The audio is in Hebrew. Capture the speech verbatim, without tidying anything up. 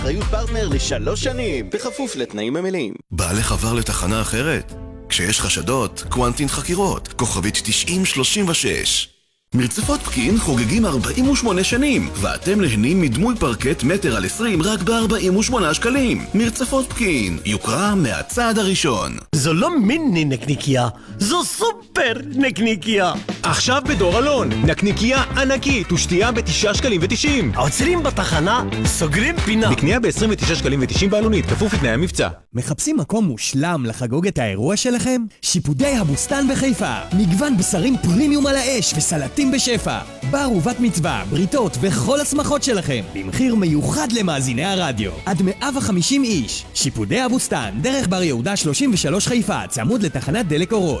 אחריות פרטנר לשלוש שנים, בכפוף לתנאים המלאים. בא לך עבר לתחנה אחרת? כשיש חשדות, קוונטין חקירות, כוכבית תשעים שלושים ושש. מרצפות פקיעין חוגגים ארבעים ושמונה שנים, ואתם נהנים מדמוי פרקט מטר על עשרים רק ב-ארבעים ושמונה שקלים. מרצפות פקיעין, יוקרה מהצעד הראשון. זו לא מיני נקניקיה, זו סופר נקניקיה. עכשיו בדור אלון, נקניקיה ענקית ושתייה בתשעה שקלים ותשעים. עוצרים בתחנה, סוגרים פינה. בקנייה ב-עשרים ותשעה שקלים ותשעים בעלונית, כפוף לתנאי המבצע. מחפשים מקום מושלם לחגוג את האירוע שלכם? שיפודי הבוסתן בחיפה. מגוון בשרים פרימיום על האש וסלטים בשפע. בר ובת מצווה, בריתות וכל השמחות שלכם. במחיר מיוחד למאזיני הרדיו. עד מאה וחמישים איש. שיפודי הבוסתן, דרך בר יהודה שלושים ושלוש חיפה, צמוד לתחנת דלק אורות.